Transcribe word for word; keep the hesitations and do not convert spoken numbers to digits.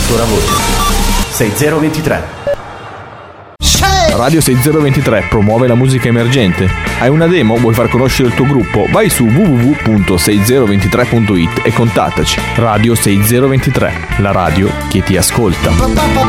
Fattora voce. sei zero due tre. Radio sei zero due tre promuove la musica emergente. Hai una demo? Vuoi far conoscere il tuo gruppo? Vai su w w w punto sei zero due tre punto i t e contattaci. Radio sei zero due tre, la radio che ti ascolta.